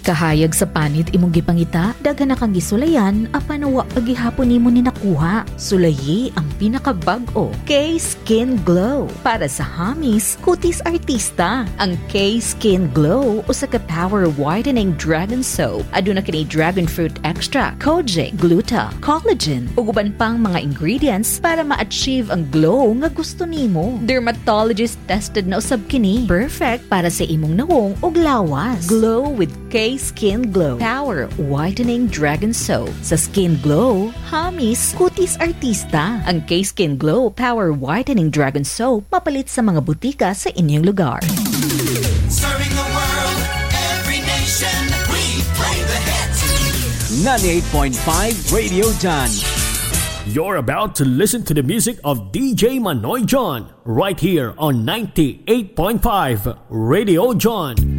Kahayag sa panit imong gipangita, daghan na kang gisulayan apan wa pagihapon nimo ni nakuha. Sulayi ang pinakabag-o K-Skin Glow para sa hamis kutis artista. Ang K-Skin Glow usa ka power whitening dragon soap. Aduna kini dragon fruit extract, kojic, gluta, collagen ug uban pang mga ingredients para ma-achieve ang glow nga gusto nimo. Dermatologist tested na usab kini. Perfect para sa imong nawong ug lawas. Glow with K-Skin Glow Power Whitening Dragon Soap. Sa Skin Glow, hamis kutis artista. Ang K-Skin Glow Power Whitening Dragon Soap mapalit sa mga butika sa inyong lugar. Serving the world, every nation, we play the hits. 98.5 Radio John. You're about to listen to the music of DJ Manoy John right here on 98.5 Radio John.